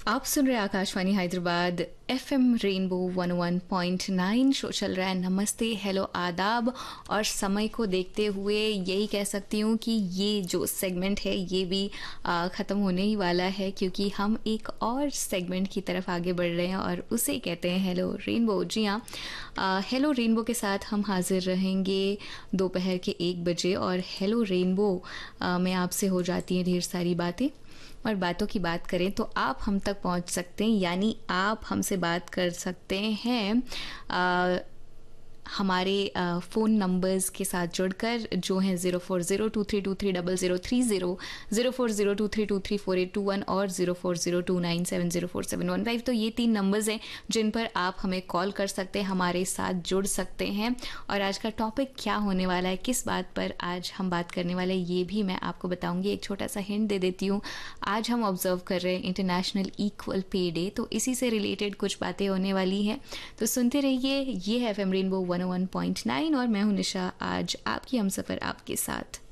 आप सुन रहे Akashvani Hyderabad FM rainbow 101.9 show चल रहा है नमस्ते हेलो आदाब। और समय को देखते हुए यही कह सकती हूँ कि ये जो सेगमेंट है ये भी ख़त्म होने ही वाला है, क्योंकि हम एक और सेगमेंट की तरफ आगे बढ़ रहे हैं और उसे कहते हैं हेलो रेनबो। जी हाँ, हेलो रेनबो के साथ हम हाजिर रहेंगे दोपहर के 1 बजे। और हेलो रेनबो में आपसे हो जाती हैं ढेर सारी बातें, और बातों की बात करें तो आप हम तक पहुंच सकते हैं, यानी आप हमसे बात कर सकते हैं हमारे फ़ोन नंबर्स के साथ जुड़कर, जो हैं 0402323030, 0402323481 और 040297047115। तो ये 3 नंबर्स हैं जिन पर आप हमें कॉल कर सकते हैं, हमारे साथ जुड़ सकते हैं। और आज का टॉपिक क्या होने वाला है, किस बात पर आज हम बात करने वाले हैं, ये भी मैं आपको बताऊंगी। एक छोटा सा हिंट दे देती हूँ, आज हम ऑब्जर्व कर रहे हैं इंटरनेशनल इक्वल पे डे, तो इसी से रिलेटेड कुछ बातें होने वाली हैं। तो सुनते रहिए, ये है एफएम रेनबो 101.9 और मैं हूं निशा, आज आपकी हमसफर आपके साथ।